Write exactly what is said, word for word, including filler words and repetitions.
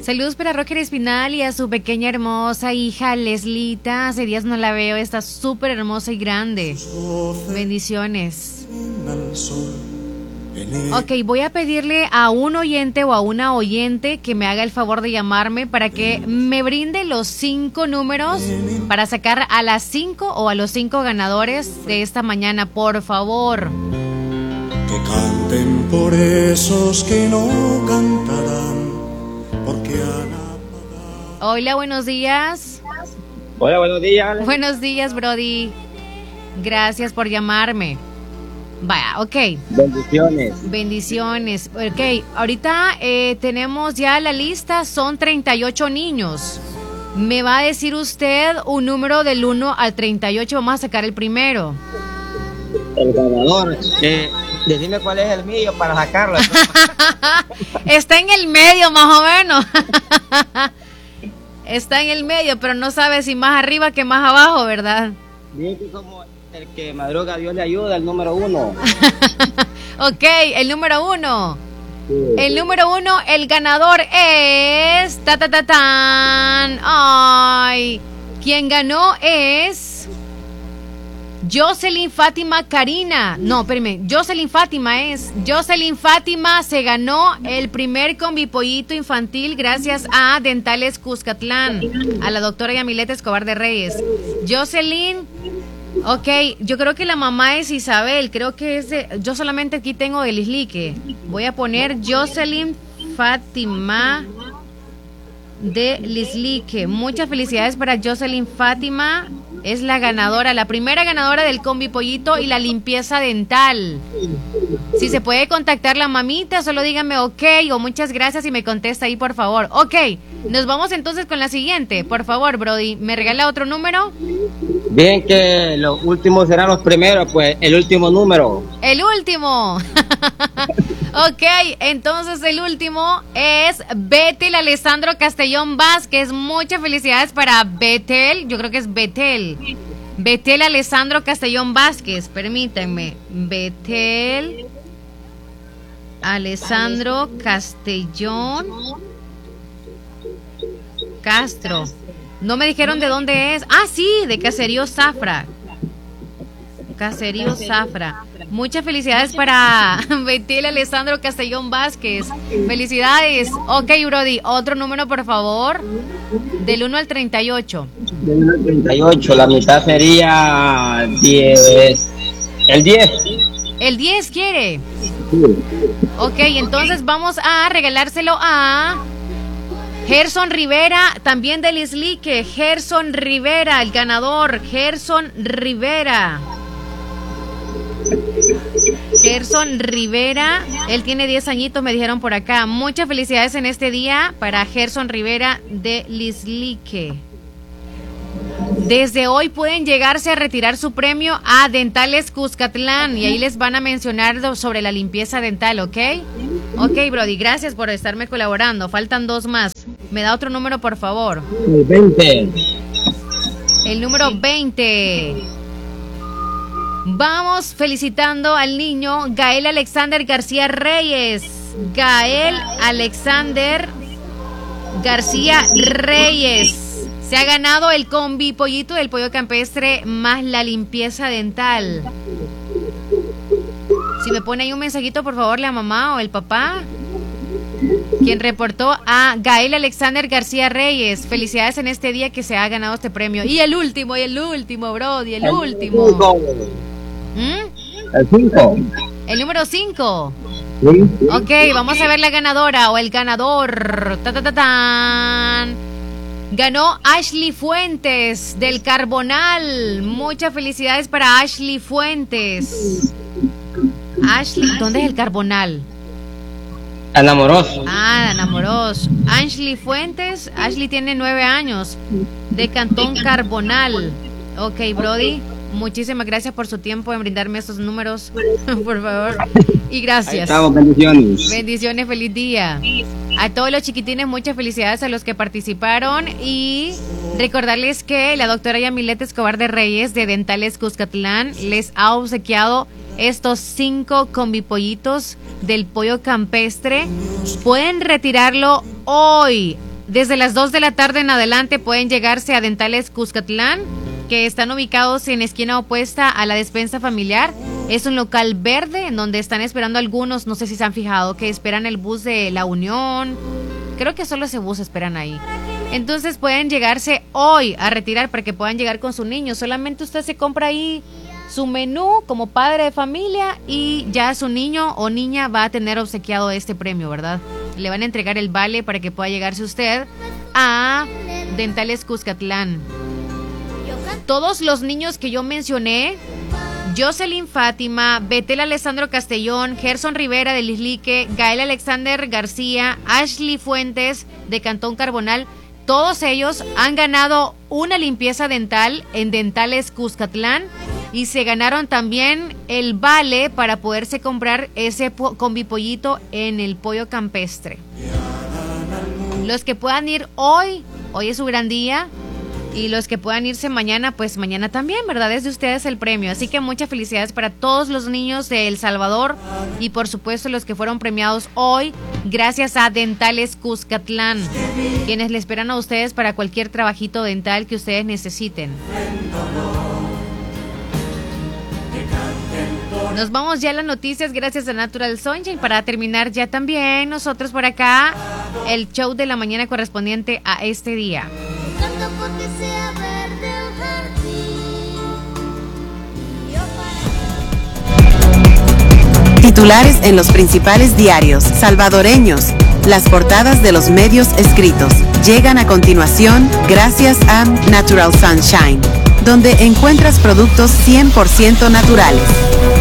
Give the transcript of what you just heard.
Saludos para Roger Espinal y a su pequeña hermosa hija Leslita. Hace días no la veo, está súper hermosa y grande. Bendiciones. Ok, voy a pedirle a un oyente o a una oyente que me haga el favor de llamarme para que me brinde los cinco números para sacar a las cinco o a los cinco ganadores de esta mañana, por favor. Que canten por esos que no cantarán, porque a la... Hola, buenos días. Hola, buenos días. Buenos días, Brody. Gracias por llamarme. Vaya, ok. Bendiciones. Bendiciones. Ok, ahorita eh, tenemos ya la lista, son treinta y ocho niños. Me va a decir usted un número del uno al treinta y ocho, vamos a sacar el primero. El ganador. Eh, decime cuál es el mío para sacarlo. Está en el medio, más o menos. Está en el medio, pero no sabe si más arriba que más abajo, ¿verdad? Bien, que como el que madruga, Dios le ayuda, el número uno. Ok, el número uno. Sí. El número uno, el ganador es... Ta, ta, ta, tan. Ay, quien ganó es... Jocelyn Fátima Karina. No, espérame, Jocelyn Fátima es. Jocelyn Fátima se ganó el primer combipollito infantil gracias a Dentales Cuscatlán, a la doctora Yamileta Escobar de Reyes. Jocelyn, ok, yo creo que la mamá es Isabel, creo que es de... Yo solamente aquí tengo el islique. Voy a poner Jocelyn Fátima de Lislique. Muchas felicidades para Jocelyn Fátima. Es la ganadora, la primera ganadora del combi pollito y la limpieza dental. Si se puede contactar la mamita, solo díganme ok o muchas gracias y me contesta ahí, por favor. Ok, nos vamos entonces con la siguiente. Por favor, Brody, ¿me regala otro número? Bien, que los últimos serán los primeros, pues el último número. El último. Ok, entonces el último es Betel Alessandro Castellón Vázquez. Muchas felicidades para Betel, yo creo que es Betel. Betel Alessandro Castellón Vázquez, permítanme. Betel Alessandro Castellón Castro. No me dijeron de dónde es. Ah, sí, de Caserío Zafra. Caserío Zafra. Muchas felicidades para Betel Alessandro Castellón Vázquez. Felicidades. Ok, Brody, otro número, por favor. Del uno al treinta y ocho. Del uno al treinta y ocho, la mitad sería diez. El diez. El diez quiere. Ok, entonces vamos a regalárselo a Gerson Rivera, también del Islique. Gerson Rivera, el ganador. Gerson Rivera. Gerson Rivera, él tiene diez añitos, me dijeron por acá. Muchas felicidades en este día para Gerson Rivera de Lislique. Desde hoy pueden llegarse a retirar su premio a Dentales Cuscatlán y ahí les van a mencionar sobre la limpieza dental, ¿ok? Ok, Brody, gracias por estarme colaborando. Faltan dos más. ¿Me da otro número, por favor? El veinte. El número veinte. Vamos felicitando al niño Gael Alexander García Reyes. Gael Alexander García Reyes. Se ha ganado el combi pollito del pollo campestre más la limpieza dental. Si me pone ahí un mensajito, por favor, la mamá o el papá, quien reportó a Gael Alexander García Reyes. Felicidades en este día que se ha ganado este premio. Y el último, y el último, Brody, el, el último. ¿Mm? El cinco. El número cinco. Sí. Ok, vamos a ver la ganadora o el ganador. Ta, ta, ta, tan. Ganó Ashley Fuentes del Carbonal. Muchas felicidades para Ashley Fuentes. Ashley, ¿dónde es el Carbonal? Enamoros. Ah, Enamoros. Ashley Fuentes. Ashley tiene nueve años. De Cantón Carbonal. Ok, Brody. Muchísimas gracias por su tiempo en brindarme estos números, por favor. Y gracias. Ahí estamos, bendiciones. Bendiciones, feliz día. A todos los chiquitines, muchas felicidades a los que participaron. Y recordarles que la doctora Yamileta Escobar de Reyes de Dentales Cuscatlán les ha obsequiado estos cinco combipollitos del pollo campestre. Pueden retirarlo hoy, Desde las dos de la tarde en adelante pueden llegarse a Dentales Cuscatlán, que están ubicados en esquina opuesta a la despensa familiar. Es un local verde en donde están esperando algunos, no sé si se han fijado, que esperan el bus de La Unión. Creo que solo ese bus esperan ahí. Entonces pueden llegarse hoy a retirar para que puedan llegar con su niño. Solamente usted se compra ahí su menú como padre de familia y ya su niño o niña va a tener obsequiado este premio, ¿verdad? Le van a entregar el vale para que pueda llegarse usted a Dentales Cuscatlán. Todos los niños que yo mencioné, Jocelyn Fátima, Betel Alessandro Castellón, Gerson Rivera de Lislique, Gael Alexander García, Ashley Fuentes de Cantón Carbonal, todos ellos han ganado una limpieza dental en Dentales Cuscatlán y se ganaron también el vale para poderse comprar ese po- combipollito en el Pollo Campestre. Los que puedan ir hoy, hoy es su gran día. Y los que puedan irse mañana, pues mañana también, ¿verdad? Es de ustedes el premio. Así que muchas felicidades para todos los niños de El Salvador y por supuesto los que fueron premiados hoy gracias a Dentales Cuscatlán, quienes le esperan a ustedes para cualquier trabajito dental que ustedes necesiten. Nos vamos ya a las noticias gracias a Natural Sunshine para terminar ya también nosotros por acá el show de la mañana correspondiente a este día. Titulares en los principales diarios salvadoreños. Las portadas de los medios escritos llegan a continuación gracias a Natural Sunshine, donde encuentras productos cien por ciento naturales.